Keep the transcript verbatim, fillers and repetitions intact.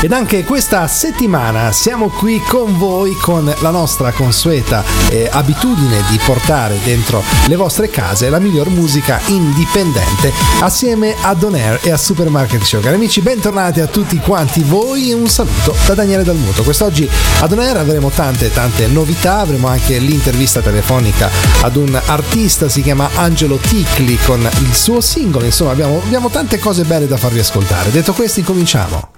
Ed anche questa settimana siamo qui con voi con la nostra consueta eh, abitudine di portare dentro le vostre case la miglior musica indipendente assieme a Don Air e a Supermarket Show. Cari amici, bentornati a tutti quanti voi e un saluto da Daniele Dalmuto. Quest'oggi a Don Air avremo tante tante novità, avremo anche l'intervista telefonica ad un artista, si chiama Angelo Ticli con il suo singolo, insomma abbiamo, abbiamo tante cose belle da farvi ascoltare. Detto questo, cominciamo.